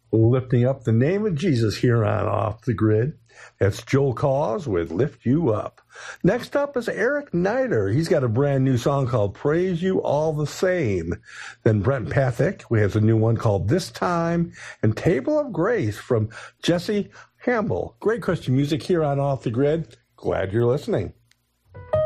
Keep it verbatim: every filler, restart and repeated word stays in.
lifting up the name of Jesus here on Off the Grid. That's Joel Cause with Lift You Up. Next up is Eric Nider. He's got a brand new song called Praise You All the Same. Then Brent Pathick, who has a new one called This Time, and Table of Grace from Jesse Hamble. Great Christian music here on Off the Grid. Glad you're listening.